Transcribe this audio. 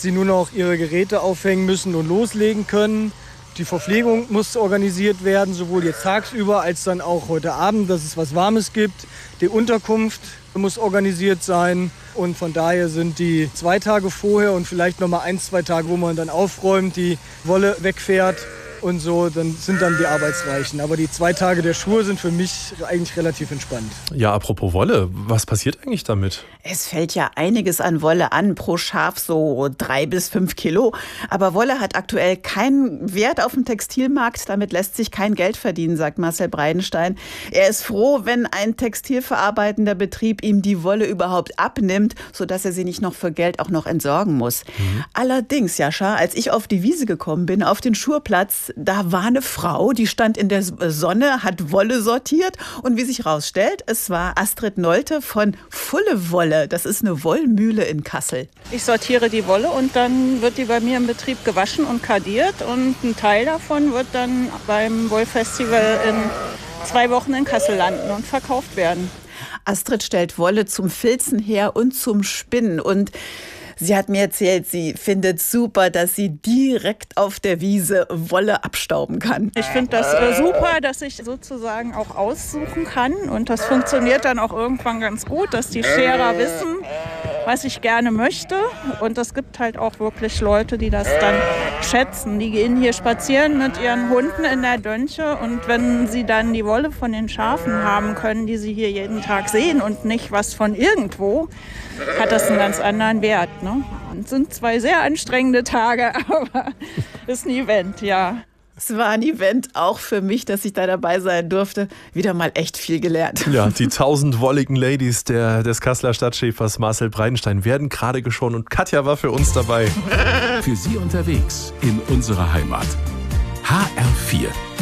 sie nur noch ihre Geräte aufhängen müssen und loslegen können. Die Verpflegung muss organisiert werden, sowohl jetzt tagsüber als dann auch heute Abend, dass es was Warmes gibt. Die Unterkunft muss organisiert sein. Und von daher sind die 2 Tage vorher und vielleicht noch mal 1, 2 Tage, wo man dann aufräumt, die Wolle wegfährt und so, dann sind dann die arbeitsreichen. Aber die 2 Tage der Schuhe sind für mich eigentlich relativ entspannt. Ja, apropos Wolle, was passiert eigentlich damit? Es fällt ja einiges an Wolle an, pro Schaf so 3 bis 5 Kilo. Aber Wolle hat aktuell keinen Wert auf dem Textilmarkt. Damit lässt sich kein Geld verdienen, sagt Marcel Breidenstein. Er ist froh, wenn ein textilverarbeitender Betrieb ihm die Wolle überhaupt abnimmt, sodass er sie nicht noch für Geld auch noch entsorgen muss. Allerdings, Jascha, als ich auf die Wiese gekommen bin, auf den Schurplatz, da war eine Frau, die stand in der Sonne, hat Wolle sortiert. Und wie sich rausstellt, es war Astrid Nolte von Fulle Wolle. Das ist eine Wollmühle in Kassel. Ich sortiere die Wolle und dann wird die bei mir im Betrieb gewaschen und kardiert. Und ein Teil davon wird dann beim Wollfestival in 2 Wochen in Kassel landen und verkauft werden. Astrid stellt Wolle zum Filzen her und zum Spinnen. Und sie hat mir erzählt, sie findet super, dass sie direkt auf der Wiese Wolle abstauben kann. Ich finde das super, dass ich sozusagen auch aussuchen kann. Und das funktioniert dann auch irgendwann ganz gut, dass die Scherer wissen, was ich gerne möchte. Und es gibt halt auch wirklich Leute, die das dann schätzen. Die gehen hier spazieren mit ihren Hunden in der Dönche. Und wenn sie dann die Wolle von den Schafen haben können, die sie hier jeden Tag sehen und nicht was von irgendwo, hat das einen ganz anderen Wert. Ne? Es sind 2 sehr anstrengende Tage, aber es ist ein Event, ja. Es war ein Event auch für mich, dass ich da dabei sein durfte. Wieder mal echt viel gelernt. Ja, die 1000 wolligen Ladies des Kasseler Stadtschäfers Marcel Breidenstein werden gerade geschoren und Katja war für uns dabei. Für Sie unterwegs in unserer Heimat. HR4